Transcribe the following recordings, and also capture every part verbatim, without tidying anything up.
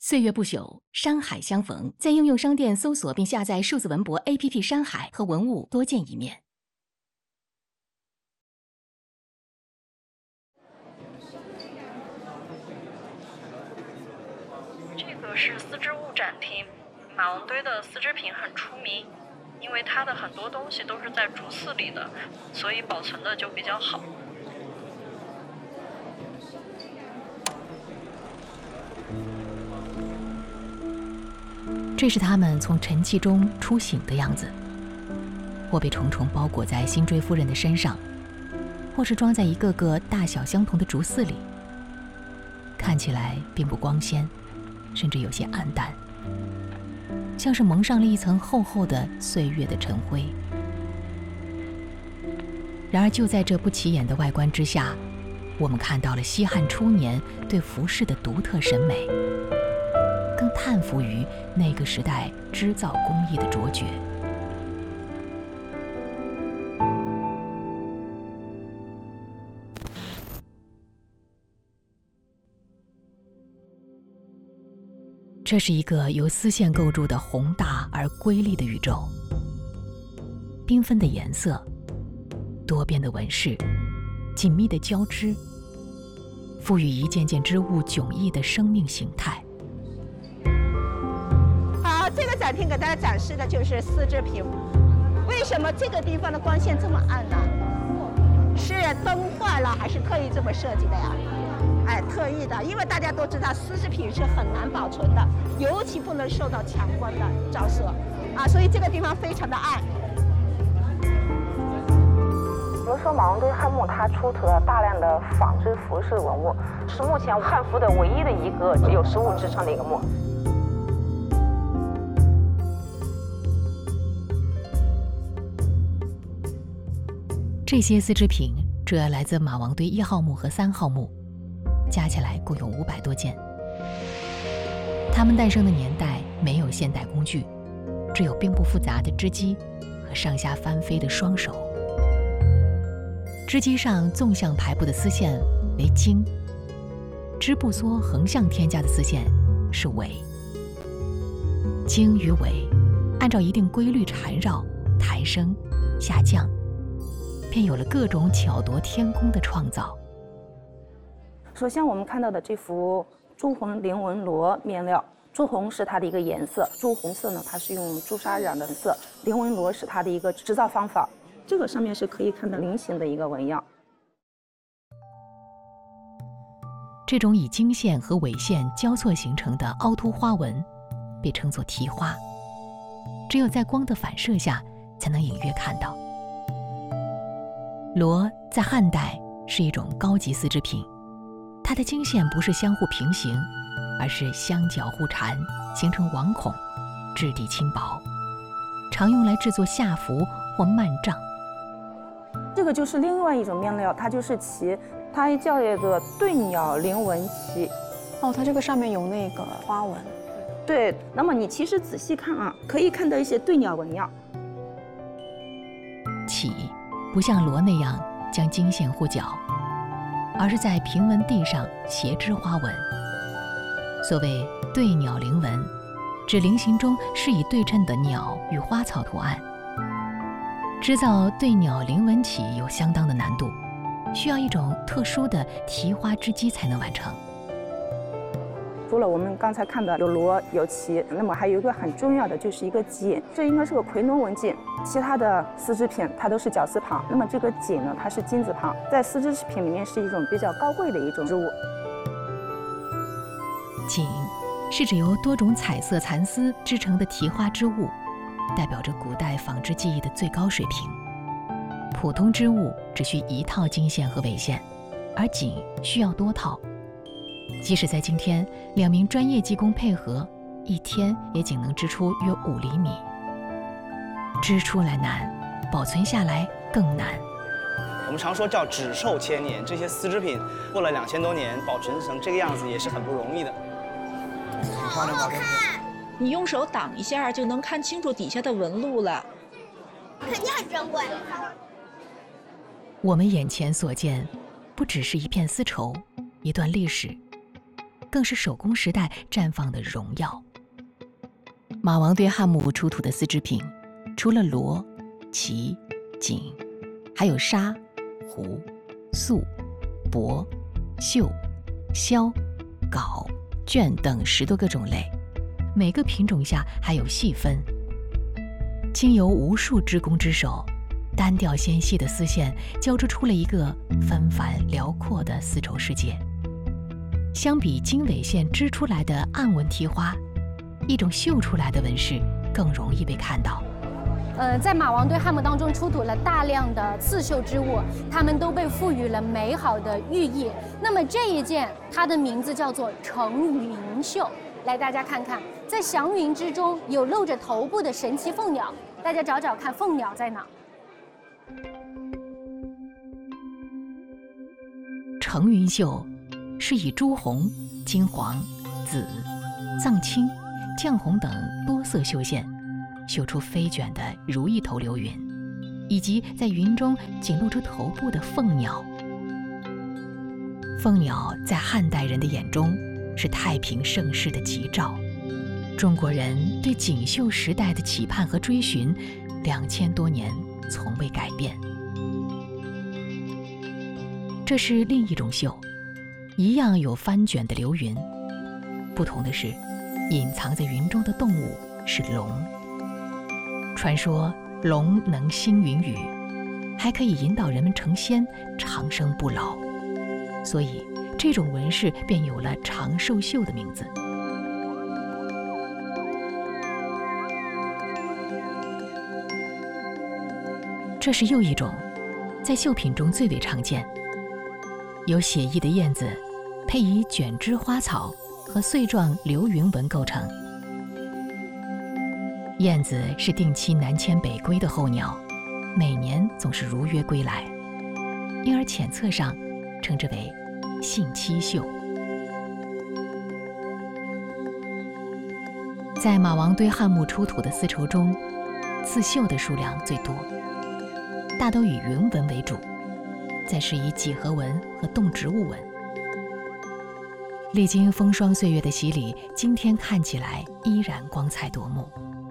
岁月不朽，山海相逢。在应用商店搜索并下载数字文博 A P P 山海，和文物多见一面。 这个是丝织物展厅，马王堆的丝织品很出名，因为它的很多东西都是在竹肆里的，所以保存的就比较好。 这是他们从沉寂中初醒的样子，或被重重包裹在辛追夫人的身上，或是装在一个个大小相同的竹肆里，看起来并不光鲜，甚至有些暗淡，像是蒙上了一层厚厚的岁月的尘灰。然而就在这不起眼的外观之下，我们看到了西汉初年对服饰的独特审美，更叹服于那个时代织造工艺的卓绝。这是一个由丝线构筑的宏大而瑰丽的宇宙，缤纷的颜色，多变的纹饰，紧密的交织，赋予一件件织物迥异的生命形态。 好，这个展厅给大家展示的就是丝织品。为什么这个地方的光线这么暗呢？是灯坏了，还是刻意这么设计的呀？哎，特意的，因为大家都知道丝织品是很难保存的，尤其不能受到强光的照射啊，所以这个地方非常的暗。 比如说马王堆汉墓，它出土了大量的纺织服饰文物，是目前汉服的唯一的一个只有实物支撑的一个墓。 这些丝织品主要来自马王堆一号墓和三号墓，加起来共有五百多件。它们诞生的年代没有现代工具，只有并不复杂的织机和上下翻飞的双手。织机上纵向排布的丝线为经，织布梭横向添加的丝线是纬。经与纬按照一定规律缠绕、抬升、下降，便有了各种巧夺天工的创造。 首先我们看到的这幅朱红菱纹罗面料，朱红是它的一个颜色，朱红色呢，它是用朱砂染的色，菱纹罗是它的一个制造方法。这个上面是可以看到菱形的一个纹样。 这种以经线和纬线交错形成的凹凸花纹被称作提花，只有在光的反射下才能隐约看到。罗在汉代是一种高级丝织品，它的经线不是相互平行，而是相交互缠，形成网孔，质地轻薄，常用来制作夏服或幔帐。 这个就是另外一种面料，它就是旗，它叫这个对鸟菱纹旗。 哦，它这个上面有那个花纹。 对，那么你其实仔细看啊，可以看到一些对鸟纹样。 旗不像罗那样将经线互绞，而是在平纹地上斜织花纹。所谓对鸟菱纹，指菱形中是以对称的鸟与花草图案。织造对鸟菱纹旗有相当的难度，需要一种特殊的提花织机才能完成。 除了我们刚才看到有罗有旗，那么还有一个很重要的就是一个锦，这应该是个夔龙纹锦。其他的丝织品它都是绞丝旁，那么这个锦呢，它是金字旁，在丝织品里面是一种比较高贵的一种织物。 锦是指由多种彩色蚕丝织成的提花织物，代表着古代纺织技艺的最高水平。普通织物只需一套经线和纬线，而锦需要多套。即使在今天，两名专业技工配合，一天也仅能织出约五厘米。织出来难，保存下来更难。 我们常说叫纸寿千年，这些丝织品过了两千多年，保存成这个样子也是很不容易的。 好好看！ 你用手挡一下就能看清楚底下的纹路了， 肯定很珍贵。 我们眼前所见，不只是一片丝绸，一段历史， 更是手工时代绽放的荣耀。马王堆汉墓出土的丝织品，除了螺、旗、锦，还有纱、湖、素、帛、绣、绡、缟、绢等十多个种类，每个品种下还有细分。经由无数织工之手，单调纤细的丝线交织出了一个纷繁辽阔的丝绸世界。相比经纬线织出来的暗纹提花，一种绣出来的纹饰更容易被看到。 呃，在马王堆汉墓当中出土了大量的刺绣之物，它们都被赋予了美好的寓意。那么这一件，它的名字叫做成云绣。来，大家看看，在祥云之中有露着头部的神奇凤鸟，大家找找看，凤鸟在哪？ 成云绣是以朱红、金黄、紫、藏青、绛红等多色绣线绣出飞卷的如意头流云，以及在云中仅露出头部的凤鸟。凤鸟在汉代人的眼中是太平盛世的吉兆，中国人对锦绣时代的期盼和追寻，两千多年从未改变。这是另一种绣，一样有翻卷的流云，不同的是，隐藏在云中的动物是龙。传说龙能兴云雨，还可以引导人们成仙，长生不老，所以这种纹饰便有了长寿绣的名字。这是又一种，在绣品中最为常见，由写意的燕子配以卷枝花草和穗状流云纹构成。燕子是定期南迁北归的候鸟，每年总是如约归来，因而浅册上称之为信期绣。在马王堆汉墓出土的丝绸中，刺绣的数量最多，大都以云纹为主，再是以几何纹和动植物纹。历经风霜岁月的洗礼，今天看起来依然光彩夺目。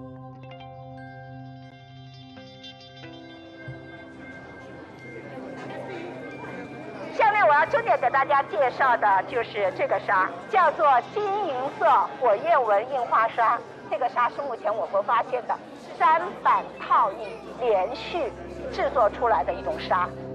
下面我要重点给大家介绍的就是这个纱，叫做金银色火焰纹印花纱。这个纱是目前我国发现的三版套印连续制作出来的一种纱。